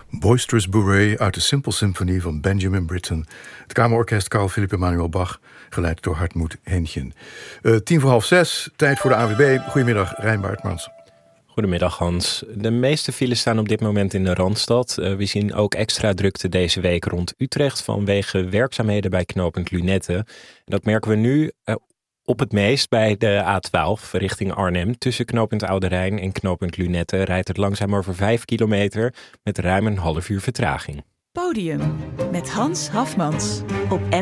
Boisterous Bourrée uit de Simple Symphony van Benjamin Britten. Het Kamerorkest Carl Philipp Emanuel Bach, geleid door Hartmut Händchen. 5:45, tijd voor de ANWB. Goedemiddag, Rein Baertmans. Goedemiddag Hans. De meeste files staan op dit moment in de Randstad. We zien ook extra drukte deze week rond Utrecht vanwege werkzaamheden bij knooppunt Lunette. En dat merken we nu op het meest bij de A12 richting Arnhem. Tussen knooppunt Oude Rijn en knooppunt Lunette rijdt het langzaam over 5 kilometer met ruim een half uur vertraging. Podium met Hans Hafmans op